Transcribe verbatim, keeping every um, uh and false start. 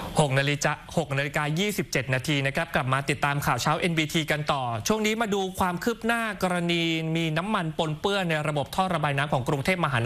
หกนาฬิกาหกนาฬิกายี่สิบเจ็ดนาทีนะครับกลับมาติดตามข่าวเช้า เอ็น บี ที กันต่อช่วงนี้มาดูความคืบหน้ากรณีมีน้ำมันปนเปื้อนในระบบท่อระบายน้ำของกรุงเทพมหาน